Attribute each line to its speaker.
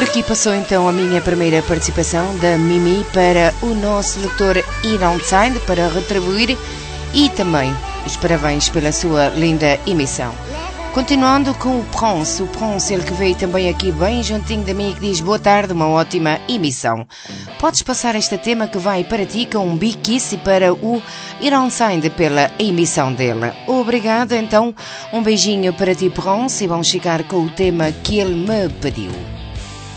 Speaker 1: aqui passou então a minha primeira participação da Mimi para o nosso leitor Ironside para retribuir e também os parabéns pela sua linda emissão. Continuando com o Pronce, ele que veio também aqui bem juntinho de mim, que diz boa tarde, uma ótima emissão. Podes passar este tema que vai para ti com um big kiss e para o Ironside pela emissão dele. Obrigado, então, um beijinho para ti, Pronce, e vamos ficar com o tema que ele me pediu.